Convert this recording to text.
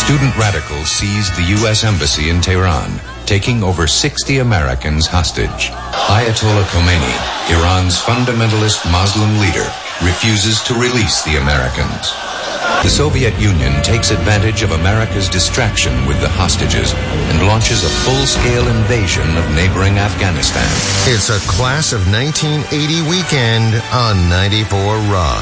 Student radicals seized the U.S. Embassy in Tehran, taking over 60 Americans hostage. Ayatollah Khomeini, Iran's fundamentalist Muslim leader, refuses to release the Americans. The Soviet Union takes advantage of America's distraction with the hostages and launches a full-scale invasion of neighboring Afghanistan. It's a Class of 1980 weekend on 94 Rock.